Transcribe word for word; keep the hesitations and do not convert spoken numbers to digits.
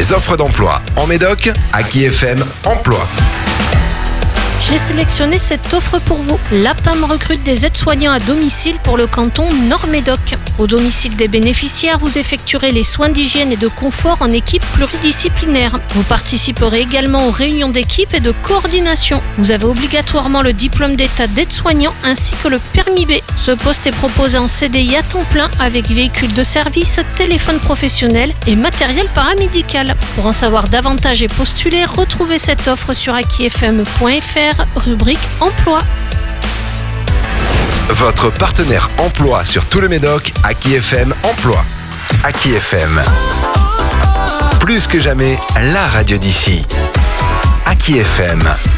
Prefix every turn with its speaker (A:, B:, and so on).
A: Les offres d'emploi en Médoc, Aki F M Emploi.
B: J'ai sélectionné cette offre pour vous. L'A P A M recrute des aides-soignants à domicile pour le canton Nord-Médoc. Au domicile des bénéficiaires, vous effectuerez les soins d'hygiène et de confort en équipe pluridisciplinaire. Vous participerez également aux réunions d'équipe et de coordination. Vous avez obligatoirement le diplôme d'état d'aide-soignant ainsi que le permis B. Ce poste est proposé en C D I à temps plein avec véhicule de service, téléphone professionnel et matériel paramédical. Pour en savoir davantage et postuler, retrouvez cette offre sur aki f m point f r. rubrique emploi.
A: Votre partenaire emploi sur tout le Médoc, Aki F M Emploi. Aki F M. Plus que jamais, la radio d'ici. Aki F M.